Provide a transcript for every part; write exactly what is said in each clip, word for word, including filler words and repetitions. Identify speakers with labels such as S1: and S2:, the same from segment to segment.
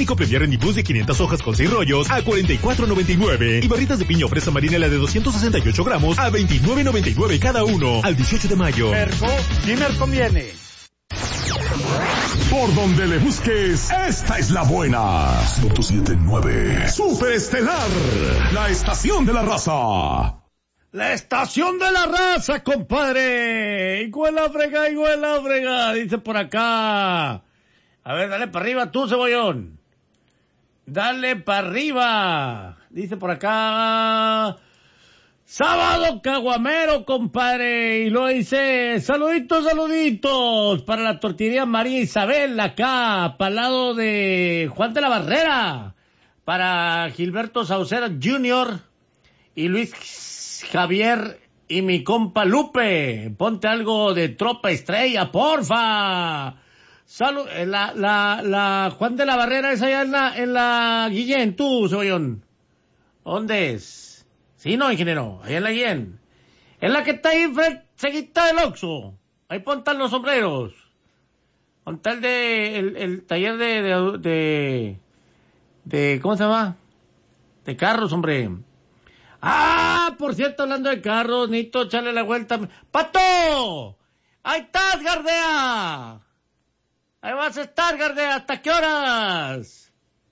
S1: Único Premier Rendibus de quinientas hojas con seis rollos a cuarenta y cuatro noventa y nueve. Y barritas de piña o fresa marinela de doscientos sesenta y ocho gramos a veintinueve noventa y nueve cada uno. Al dieciocho de mayo.
S2: Merco, sí me conviene.
S3: Por donde le busques, esta es la buena. ciento siete punto nueve. Superestelar, la estación de la raza.
S2: La estación de la raza, compadre. Iguela frega, iguela frega, dice por acá. A ver, dale para arriba tú, cebollón. Dale para arriba. Dice por acá. Sábado caguamero, compadre. Y lo dice, saluditos, saluditos. Para la tortillería María Isabel, acá, para el lado de Juan de la Barrera. Para Gilberto Saucera junior y Luis Javier y mi compa Lupe. Ponte algo de Tropa Estrella, porfa. Salud, la, la, la Juan de la Barrera es allá en la, en la Guillén, tú, Cebollón. ¿Dónde es? Sí, no, ingeniero, allá en la Guillén. Es la que está ahí seguita del Oxxo. Ahí pontan los sombreros. Ponta el de, el, el taller de, de, de, de, ¿cómo se llama? De carros, hombre. Ah, por cierto, hablando de carros, necesito echarle la vuelta. ¡Pato! ¡Ahí estás, Gardea! Ahí vas a estar, Gardea. ¿Hasta qué horas?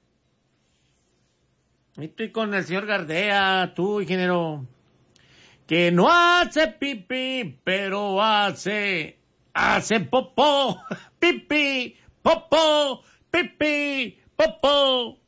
S2: Estoy con el señor Gardea, tú, ingeniero. Que no hace pipí, pero hace... Hace popó. Pipí, popó, pipí, popó.